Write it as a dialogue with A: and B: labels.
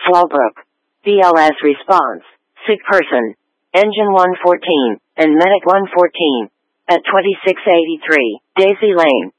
A: Walbrook. BLS response. Sick person. Engine 114, and Medic 114. At 2683, Daisy Lane.